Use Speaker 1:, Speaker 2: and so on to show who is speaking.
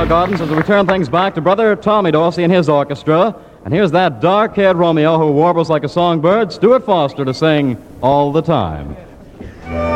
Speaker 1: Gardens as we return things back to Brother Tommy Dorsey and his orchestra. And here's that dark-haired Romeo who warbles like a songbird, Stuart Foster, to sing All the Time.